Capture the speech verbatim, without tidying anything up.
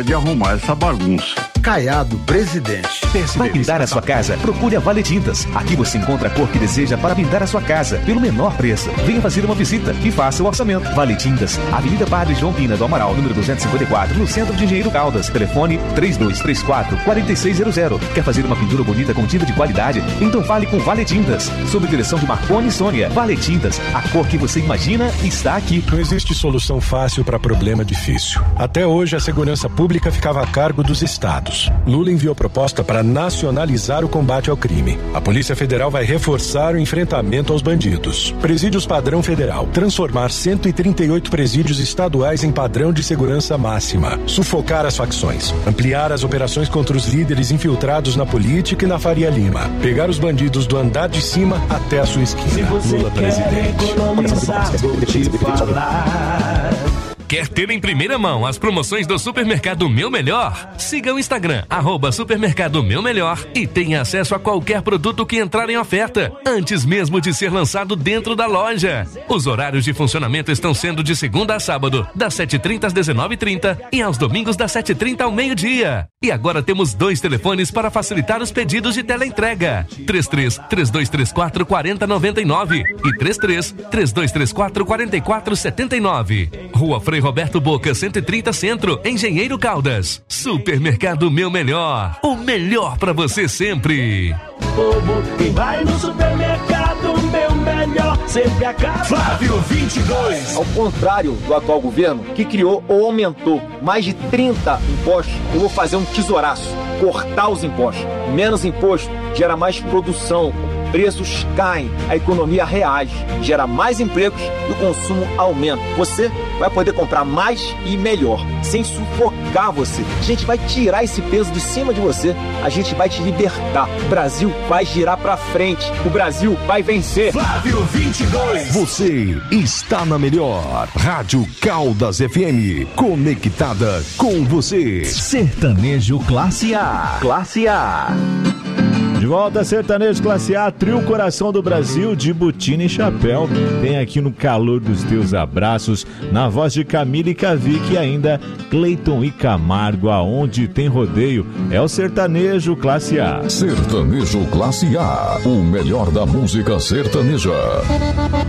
de arrumar essa bagunça. Caiado Presidente. Vai pintar a sua casa? Procure a Vale Tintas. Aqui você encontra a cor que deseja para pintar a sua casa, pelo menor preço. Venha fazer uma visita e faça o orçamento. Vale Tintas, Avenida Padre João Pina do Amaral, número duzentos e cinquenta e quatro, no centro de Engenheiro Caldas. Telefone três dois três quatro, quatro seis zero zero. Quer fazer uma pintura bonita com tinta de qualidade? Então fale com Vale Tintas. Sob direção de Marconi e Sônia. Vale Tintas, a cor que você imagina está aqui. Não existe solução fácil para problema difícil. Até hoje, a segurança pública ficava a cargo dos estados. Lula enviou proposta para nacionalizar o combate ao crime. A Polícia Federal vai reforçar o enfrentamento aos bandidos. Presídios padrão federal. Transformar cento e trinta e oito presídios estaduais em padrão de segurança máxima. Sufocar as facções. Ampliar as operações contra os líderes infiltrados na política e na Faria Lima. Pegar os bandidos do andar de cima até a sua esquina. Lula presidente. Quer ter em primeira mão as promoções do Supermercado Meu Melhor? Siga o Instagram, arroba Supermercado Meu Melhor, e tenha acesso a qualquer produto que entrar em oferta, antes mesmo de ser lançado dentro da loja. Os horários de funcionamento estão sendo de segunda a sábado, das sete e trinta às dezenove e trinta, e aos domingos das sete e trinta ao meio-dia. E agora temos dois telefones para facilitar os pedidos de teleentrega. três três, três dois três quatro, quatro zero nove nove e três três, três dois três quatro, quatro quatro sete nove. Rua Frei Roberto Boca, cento e trinta Centro, Engenheiro Caldas. Supermercado Meu Melhor, o melhor pra você sempre. Povo que vai no supermercado Meu Melhor sempre acaba. Flávio vinte e dois. Ao contrário do atual governo, que criou ou aumentou mais de trinta impostos, eu vou fazer um tesouraço, cortar os impostos. Menos imposto gera mais produção, preços caem, a economia reage, gera mais empregos e o consumo aumenta. Você vai poder comprar mais e melhor, sem sufocar você. A gente vai tirar esse peso de cima de você, a gente vai te libertar. O Brasil vai girar pra frente, o Brasil vai vencer. Flávio vinte e dois. Você está na melhor Rádio Caldas F M, conectada com você. Sertanejo Classe A. Classe A. De volta, Sertanejo Classe A, Trio Coração do Brasil, de botina e chapéu. Tem aqui no calor dos teus abraços, na voz de Camila e Cavic, e ainda Cleiton e Camargo, aonde tem rodeio. É o Sertanejo Classe A. Sertanejo Classe A, o melhor da música sertaneja.